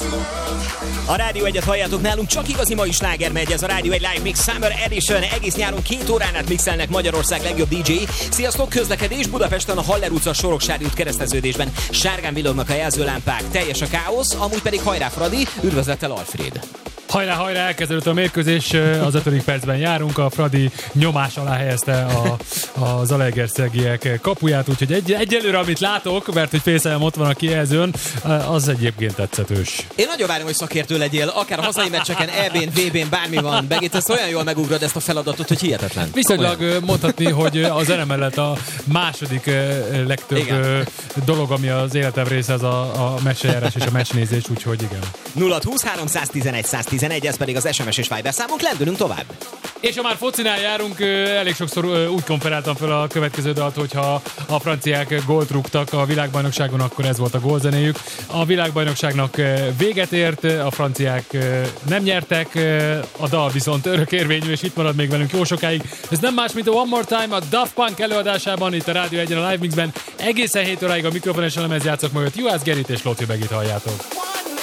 A Rádió 1-et halljátok nálunk, csak igazi mai sláger megy, ez a Rádió 1 Live Mix Summer Edition. Egész nyáron 2 órán át mixelnek Magyarország legjobb DJ-i. Sziasztok, közlekedés Budapesten a Haller utca Soroksári út kereszteződésben. Sárgán villognak a jelzőlámpák, teljes a káosz, amúgy pedig hajrá Fradi, üdvözlettel Alfred. Hajrá, hajrá, elkezdődött a mérkőzés, az 5. percben járunk, a Fradi nyomás alá helyezte a zalaegerszegiek kapuját, úgyhogy egyelőre, amit látok, mert hogy félszám ott van a kijelzőn, az egyébként tetszetős. Én nagyon várom, hogy szakértő legyél, akár a hazai meccseken, EB-n, VB-n, bármi van. Begítesz olyan jól megugrod ezt a feladatot, hogy hihetetlen. Viszonylag mondhatni, hogy az zene mellett a második legtöbb dolog, ami az életem része, az a meccseljárás és a meccsnézés, úgyhogy igen. 0-20 311 111, ez pedig az SMS és Viber számunk, lendülünk tovább. És ha már focinál járunk, elég sokszor úgy konferáltam fel a következő dalt, hogyha a franciák gólt rúgtak a világbajnokságon, akkor ez volt a gólzenéjük. A világbajnokságnak véget ért, a franciák nem nyertek, a dal viszont örökérvényű, és itt marad még velünk jó sokáig. Ez nem más, mint a One More Time a Daft Punk előadásában, itt a Rádió 1-en a Live Mixben. Egészen 7 óráig a mikrofon és a lemez játszok mögött. Juhász Gerit és Lóci Begit halljátok.